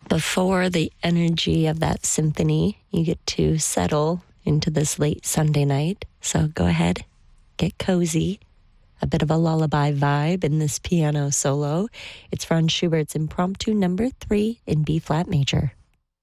Before the energy of that symphony, you get to settle into this late Sunday night. So go ahead, get cozy. A bit of a lullaby vibe in this piano solo. It's Franz Schubert's Impromptu number 3 in B-flat major.